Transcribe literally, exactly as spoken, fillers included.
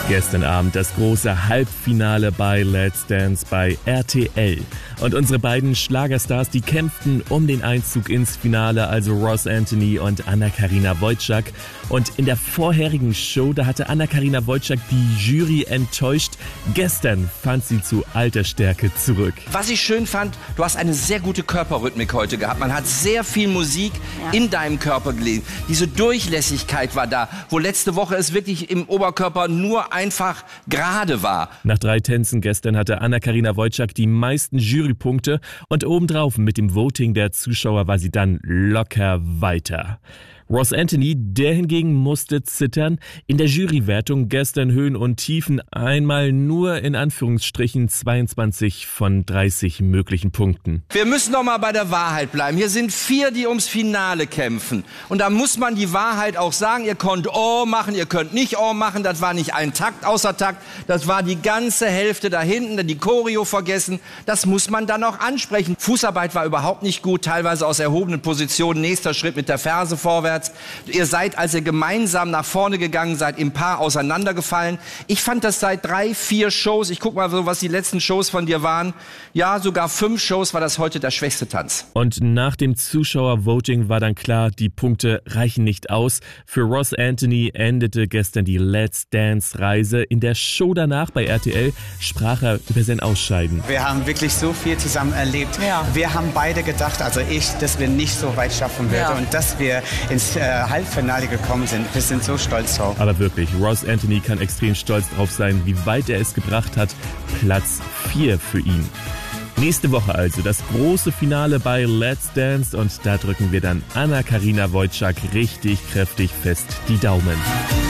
Gestern Abend das große Halbfinale bei Let's Dance bei R T L. Und unsere beiden Schlagerstars, die kämpften um den Einzug ins Finale, also Ross Anthony und Anna-Karina Wojcik. Und in der vorherigen Show, da hatte Anna-Karina Wojcik die Jury enttäuscht. Gestern fand sie zu alter Stärke zurück. Was ich schön fand, du hast eine sehr gute Körperrhythmik heute gehabt. Man hat sehr viel Musik ja. in deinem Körper gelesen. Diese Durchlässigkeit war da, wo letzte Woche es wirklich im Oberkörper nur einfach gerade war. Nach drei Tänzen gestern hatte Anna-Karina Wojcik die meisten Jurypunkte und obendrauf mit dem Voting der Zuschauer war sie dann locker weiter. Ross Anthony, der hingegen musste zittern. In der Jurywertung gestern Höhen und Tiefen, einmal nur in Anführungsstrichen zweiundzwanzig von dreißig möglichen Punkten. Wir müssen doch mal bei der Wahrheit bleiben. Hier sind vier, die ums Finale kämpfen. Und da muss man die Wahrheit auch sagen. Ihr könnt Oh machen, ihr könnt nicht Oh machen. Das war nicht ein Takt außer Takt. Das war die ganze Hälfte da hinten, die Choreo vergessen. Das muss man dann auch ansprechen. Fußarbeit war überhaupt nicht gut, teilweise aus erhobenen Positionen. Nächster Schritt mit der Ferse vorwärts. Ihr seid, als ihr gemeinsam nach vorne gegangen seid, im Paar auseinandergefallen. Ich fand das seit drei, vier Shows, ich guck mal so, was die letzten Shows von dir waren. Ja, sogar fünf Shows war das heute der schwächste Tanz. Und nach dem Zuschauervoting war dann klar, die Punkte reichen nicht aus. Für Ross Anthony endete gestern die Let's Dance Reise. In der Show danach bei R T L sprach er über sein Ausscheiden. Wir haben wirklich so viel zusammen erlebt. Ja. Wir haben beide gedacht, also ich, dass wir nicht so weit schaffen würden ja. und dass wir ins äh, Halbfinale gekommen sind. Wir sind so stolz drauf. Aber wirklich, Ross Anthony kann extrem stolz drauf sein, wie weit er es gebracht hat. Platz vier für ihn. Nächste Woche also das große Finale bei Let's Dance und da drücken wir dann Anna-Karina Wojcik richtig kräftig fest die Daumen.